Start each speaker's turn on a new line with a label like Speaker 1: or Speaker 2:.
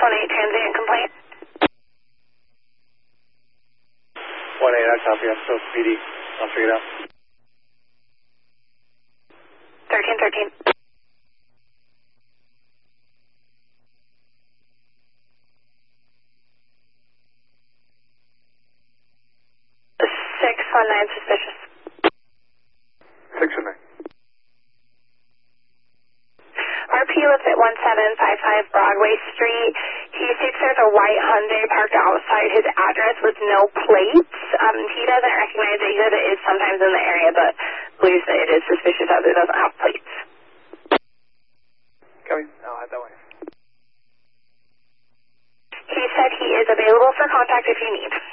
Speaker 1: transient complaint.
Speaker 2: 1-8, I copy. I'm still speedy. I'll figure it out.
Speaker 1: 1313. 619 suspicious.
Speaker 2: 619.
Speaker 1: RP lives at 1755 Broadway Street. He states there's a white Hyundai parked outside his address with no plates. He doesn't recognize it. He says it is sometimes in the area, but believes that it is suspicious as it doesn't have plates.
Speaker 2: Copy. I'll head that way.
Speaker 1: He said he is available for contact if you need.